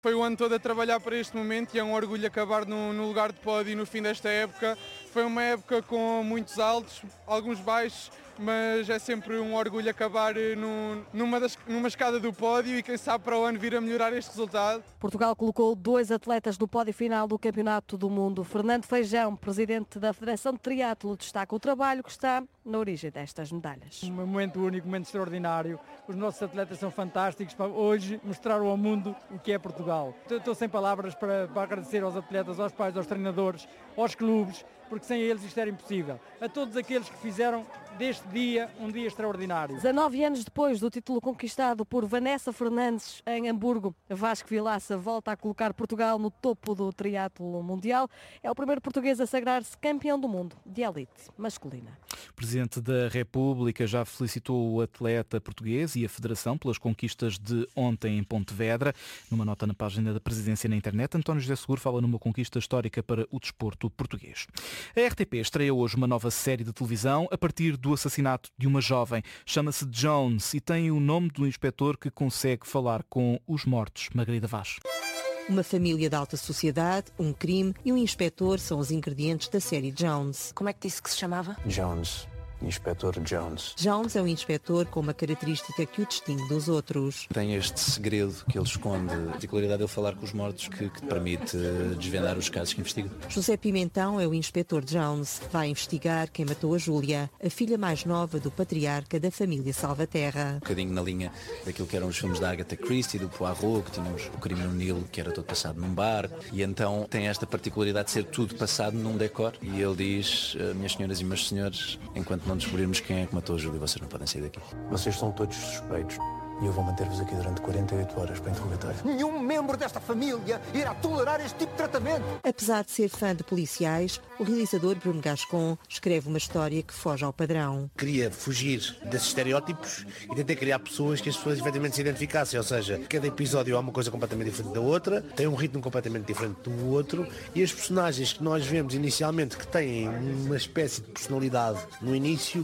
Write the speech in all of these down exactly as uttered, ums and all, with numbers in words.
Foi o ano todo a trabalhar para este momento e é um orgulho acabar no, no lugar de pódio no fim desta época. Foi uma época com muitos altos, alguns baixos, mas é sempre um orgulho acabar no, numa, das, numa escada do pódio e quem sabe para o ano vir a melhorar este resultado. Portugal colocou dois atletas no pódio final do Campeonato do Mundo. Fernando Feijão, presidente da Federação de Triatlo, destaca o trabalho que está na origem destas medalhas. Um momento único, um momento extraordinário. Os nossos atletas são fantásticos para hoje mostraram ao mundo o que é Portugal. Estou sem palavras para, para agradecer aos atletas, aos pais, aos treinadores, aos clubes, porque sem eles isto era impossível. A todos aqueles que fizeram deste dia um dia extraordinário. dezanove anos depois do título conquistado por Vanessa Fernandes em Hamburgo, Vasco Vilaça volta a colocar Portugal no topo do triatlo mundial. É o primeiro português a sagrar-se campeão do mundo de elite masculina. O Presidente da República já felicitou o atleta português e a Federação pelas conquistas de ontem em Pontevedra. Numa nota na página da Presidência na internet, António José Seguro fala numa conquista histórica para o desporto português. A R T P estreia hoje uma nova série de televisão a partir do assassinato de uma jovem. Chama-se Jones e tem o nome do inspetor que consegue falar com os mortos. Margarida Vaz. Uma família de alta sociedade, um crime e um inspetor são os ingredientes da série Jones. Como é que disse que se chamava? Jones. Inspetor Jones. Jones é um inspetor com uma característica que o distingue dos outros. Tem este segredo que ele esconde, a particularidade de ele falar com os mortos, que, que permite desvendar os casos que investiga. José Pimentão é o inspetor Jones. Vai investigar quem matou a Júlia, a filha mais nova do patriarca da família Salvaterra. Um bocadinho na linha daquilo que eram os filmes da Agatha Christie, do Poirot, que tínhamos o crime no Nilo, que era todo passado num bar. E então tem esta particularidade de ser tudo passado num decor. E ele diz, minhas senhoras e meus senhores, enquanto não descobrirmos quem é que matou a Júlia, vocês não podem sair daqui. Vocês são todos suspeitos e eu vou manter-vos aqui durante quarenta e oito horas para interrogatório. Nenhum membro desta família irá tolerar este tipo de tratamento. Apesar de ser fã de policiais, o realizador Bruno Gascon escreve uma história que foge ao padrão. Queria fugir desses estereótipos e tentei criar pessoas que as pessoas efetivamente se identificassem, ou seja, cada episódio é uma coisa completamente diferente da outra, tem um ritmo completamente diferente do outro e as personagens que nós vemos inicialmente que têm uma espécie de personalidade no início,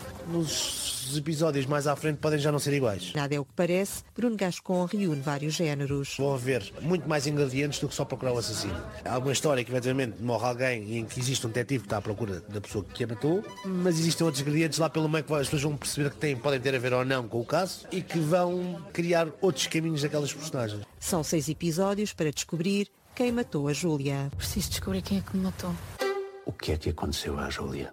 nos episódios mais à frente podem já não ser iguais. Nada é o que parece. Bruno Gascon reúne vários géneros. Vão haver muito mais ingredientes do que só procurar o assassino. Há uma história que eventualmente morre alguém em que existe um detetive que está à procura da pessoa que a matou, mas existem outros ingredientes lá pelo meio que as pessoas vão perceber que têm, podem ter a ver ou não com o caso e que vão criar outros caminhos daquelas personagens. São seis episódios para descobrir quem matou a Júlia. Preciso descobrir quem é que me matou. O que é que aconteceu à Júlia?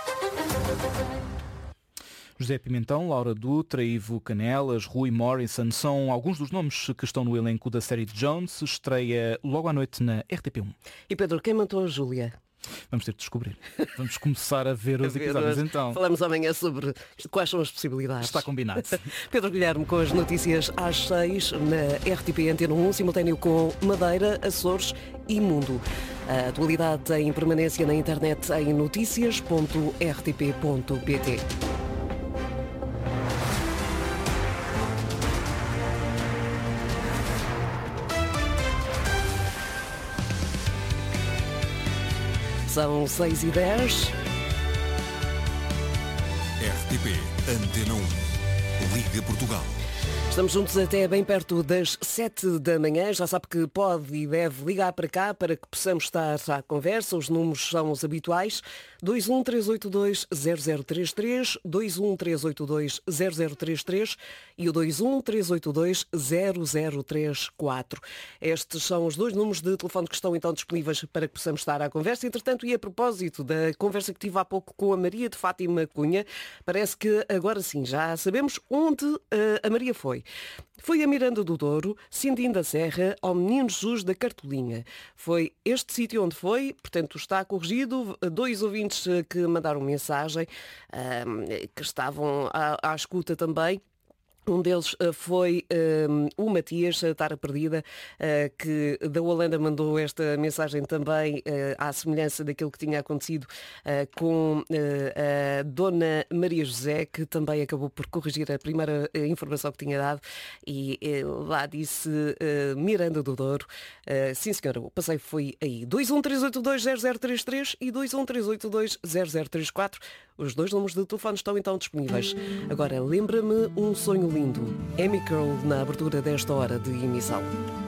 José Pimentão, Laura Dutra, Ivo Canelas, Rui Morrison são alguns dos nomes que estão no elenco da série de Jones. Estreia logo à noite na R T P um. E Pedro, quem matou a Júlia? Vamos ter de descobrir. Vamos começar a ver os episódios então. Falamos amanhã sobre quais são as possibilidades. Está combinado. Pedro Guilherme com as notícias às seis na R T P Antena um, simultâneo com Madeira, Açores e Mundo. A atualidade em permanência na internet em notícias ponto r t p ponto p t. São seis e dez. R T P Antena um. Liga Portugal. Estamos juntos até bem perto das sete da manhã. Já sabe que pode e deve ligar para cá para que possamos estar à conversa. Os números são os habituais. dois um três oito dois zero zero três três, dois um três oito dois zero zero três três e o dois um três oito dois zero zero três quatro. Estes são os dois números de telefone que estão então disponíveis para que possamos estar à conversa. Entretanto, e a propósito da conversa que tive há pouco com a Maria de Fátima Cunha, parece que agora sim já sabemos onde uh, a Maria foi. Foi a Miranda do Douro, Sindim da Serra, ao Menino Jesus da Cartolinha. Foi este sítio onde foi, portanto está corrigido. Dois ouvintes que mandaram mensagem, que estavam à, à escuta também. Um deles foi um, o Matias, a Tara Perdida, uh, que da Holanda mandou esta mensagem também uh, à semelhança daquilo que tinha acontecido uh, com uh, a Dona Maria José, que também acabou por corrigir a primeira uh, informação que tinha dado e uh, lá disse uh, Miranda do Douro. Uh, sim senhora, o passeio foi aí. dois um três oito dois zero zero três três e dois um três oito dois zero zero três quatro. Os dois números de telefone estão então disponíveis. Agora, lembra-me um sonho lindo. Amy Curl na abertura desta hora de emissão.